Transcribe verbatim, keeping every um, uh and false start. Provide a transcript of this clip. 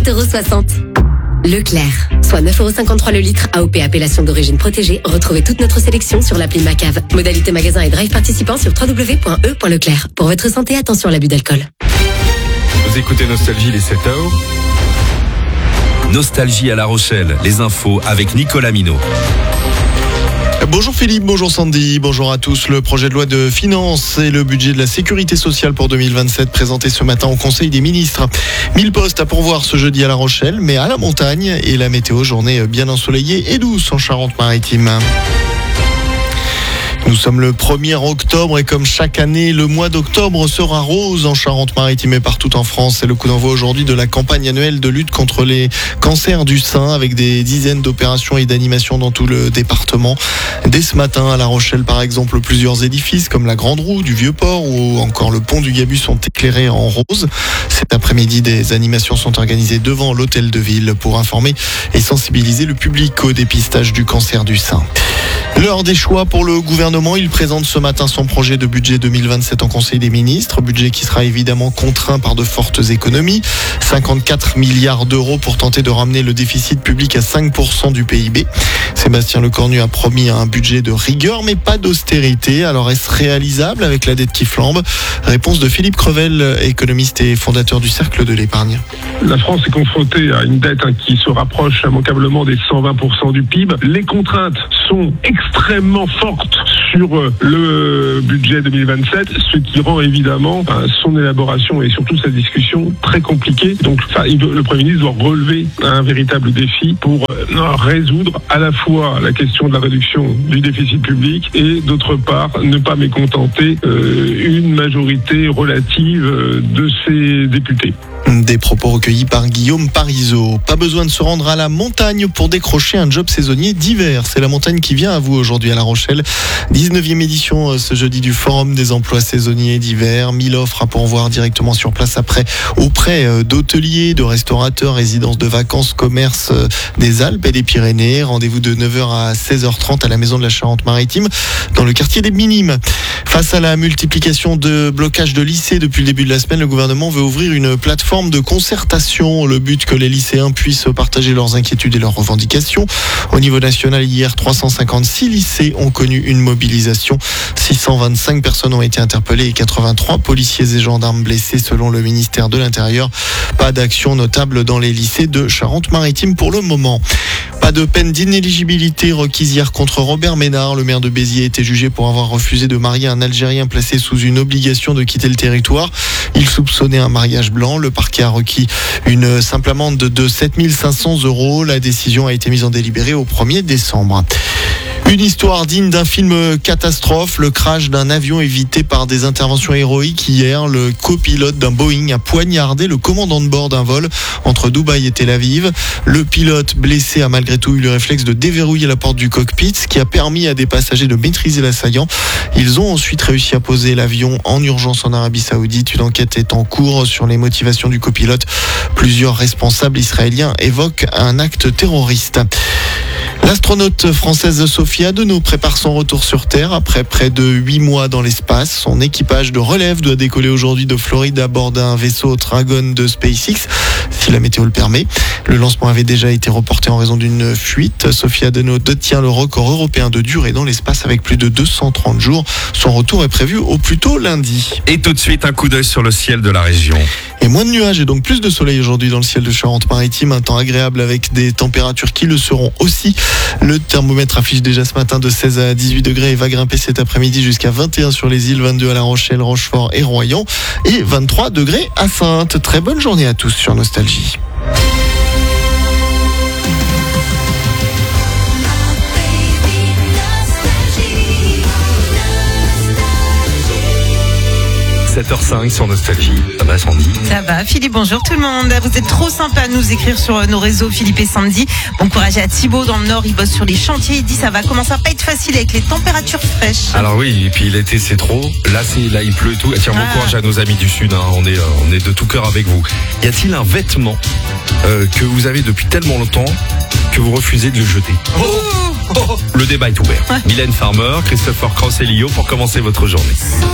sept euros soixante. Leclerc, soit neuf euros cinquante-trois le litre, A O P appellation d'origine protégée. Retrouvez toute notre sélection sur l'appli Macave. Modalité magasin et drive participant sur w w w point e point leclerc. Pour votre santé, attention à l'abus d'alcool. Vous écoutez Nostalgie les sept heures. Nostalgie à La Rochelle, les infos avec Nicolas Minot. Bonjour Philippe, bonjour Sandy, bonjour à tous. Le projet de loi de finances et le budget de la sécurité sociale pour deux mille vingt-sept présenté ce matin au Conseil des ministres. mille postes à pourvoir ce jeudi à La Rochelle, mais à la montagne, et la météo, journée bien ensoleillée et douce en Charente-Maritime. Nous sommes le premier octobre et comme chaque année, le mois d'octobre sera rose en Charente-Maritime et partout en France. C'est le coup d'envoi aujourd'hui de la campagne annuelle de lutte contre les cancers du sein avec des dizaines d'opérations et d'animations dans tout le département. Dès ce matin à La Rochelle, par exemple, plusieurs édifices comme la Grande Roue du Vieux-Port ou encore le pont du Gabus sont éclairés en rose. Cet après-midi, des animations sont organisées devant l'hôtel de ville pour informer et sensibiliser le public au dépistage du cancer du sein. L'heure des choix pour le gouvernement, il présente ce matin son projet de budget deux mille vingt-sept en Conseil des ministres, budget qui sera évidemment contraint par de fortes économies, cinquante-quatre milliards d'euros pour tenter de ramener le déficit public à cinq pour cent du P I B. Sébastien Lecornu a promis un budget de rigueur mais pas d'austérité, alors est-ce réalisable avec la dette qui flambe? Réponse de Philippe Crevel, économiste et fondateur du Cercle de l'épargne. La France est confrontée à une dette hein, qui se rapproche immanquablement des cent vingt pour cent du P I B. Les contraintes sont extrêmement fortes sur euh, le budget deux mille vingt-sept, ce qui rend évidemment euh, son élaboration et surtout sa discussion très compliquée. Donc enfin, il doit, le Premier ministre doit relever un véritable défi pour euh, résoudre à la fois la question de la réduction du déficit public et d'autre part ne pas mécontenter euh, une majorité relative euh, de ses députés. Des propos recueillis par Guillaume Parisot. Pas besoin de se rendre à la montagne pour décrocher un job saisonnier d'hiver. C'est la montagne qui vient à vous aujourd'hui à La Rochelle. dix-neuvième édition ce jeudi du Forum des emplois saisonniers d'hiver. mille offres à pourvoir directement sur place après auprès d'hôteliers, de restaurateurs, résidences de vacances, commerces des Alpes et des Pyrénées. Rendez-vous de neuf heures à seize heures trente à la Maison de la Charente-Maritime dans le quartier des Minimes. Face à la multiplication de blocages de lycées depuis le début de la semaine, le gouvernement veut ouvrir une plateforme de concertation. Le but que les lycéens puissent partager leurs inquiétudes et leurs revendications. Au niveau national, hier, trois cent cinquante-six lycées ont connu une mobilisation. six cent vingt-cinq personnes ont été interpellées et quatre-vingt-trois policiers et gendarmes blessés selon le ministère de l'Intérieur. Pas d'action notable dans les lycées de Charente-Maritime pour le moment. Pas de peine d'inéligibilité requise hier contre Robert Ménard. Le maire de Béziers a été jugé pour avoir refusé de marier un Algérien placé sous une obligation de quitter le territoire. Il soupçonnait un mariage blanc. Le parquet a requis une simple amende de sept mille cinq cents euros. La décision a été mise en délibéré au premier décembre. Une histoire digne d'un film catastrophe, le crash d'un avion évité par des interventions héroïques hier. Le copilote d'un Boeing a poignardé le commandant de bord d'un vol entre Dubaï et Tel Aviv. Le pilote blessé a malgré tout eu le réflexe de déverrouiller la porte du cockpit, ce qui a permis à des passagers de maîtriser l'assaillant. Ils ont ensuite réussi à poser l'avion en urgence en Arabie Saoudite. Une enquête est en cours sur les motivations du copilote. Plusieurs responsables israéliens évoquent un acte terroriste. L'astronaute française Sophie Adenau prépare son retour sur Terre après près de huit mois dans l'espace. Son équipage de relève doit décoller aujourd'hui de Floride à bord d'un vaisseau Dragon de SpaceX, si la météo le permet. Le lancement avait déjà été reporté en raison d'une fuite. Sophie Adenau détient le record européen de durée dans l'espace avec plus de deux cent trente jours. Son retour est prévu au plus tôt lundi. Et tout de suite, un coup d'œil sur le ciel de la région. Et moins de nuages et donc plus de soleil aujourd'hui dans le ciel de Charente-Maritime. Un temps agréable avec des températures qui le seront aussi. Le thermomètre affiche déjà ce matin de seize à dix-huit degrés et va grimper cet après-midi jusqu'à vingt et un sur les îles, vingt-deux à La Rochelle, Rochefort et Royan et vingt-trois degrés à Saintes. Très bonne journée à tous sur Nostalgie. sept heures cinq sur Nostalgie. Ça va, Sandy? Ça va, Philippe, bonjour tout le monde. Vous êtes trop sympa à nous écrire sur nos réseaux, Philippe et Sandy. Bon courage à Thibaut dans le Nord, il bosse sur les chantiers. Il dit ça va commencer à pas être facile avec les températures fraîches. Alors oui, et puis l'été c'est trop. Là, c'est, là il pleut et tout. Tiens, bon Ah. courage à nos amis du Sud. Hein. On est, euh, on est de tout cœur avec vous. Y a-t-il un vêtement euh, que vous avez depuis tellement longtemps que vous refusez de le jeter? Ouh. Le débat est ouvert. Mylène Farmer, Christopher Cross et Lio pour commencer votre journée.